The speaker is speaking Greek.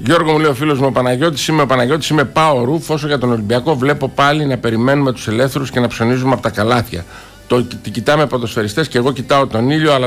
Γιώργο, μου λέει ο φίλος μου ο Παναγιώτης, είμαι ο Παναγιώτης, είμαι πάω ρουφ. Όσο για τον Ολυμπιακό, βλέπω πάλι να περιμένουμε τους ελεύθερους και να ψωνίζουμε από τα καλάθια. Το κοιτάμε ποδοσφαιριστές και εγώ κοιτάω τον ήλιο, αλλά